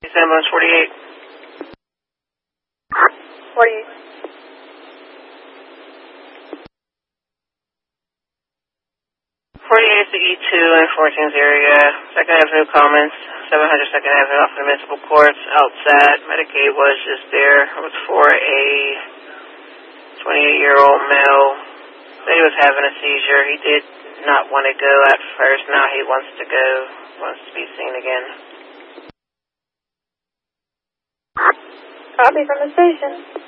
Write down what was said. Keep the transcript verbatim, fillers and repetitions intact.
Ambulance forty-eight. forty-eight. forty-eight is the E two in fourteen's area. Second Avenue Commons, seven hundred Second Avenue off the Municipal Courts, outside. Medicaid was just there. It was for a twenty-eight-year-old male. Said he was having a seizure. He did not want to go at first. Now he wants to go, wants to be seen again. Copy from the station.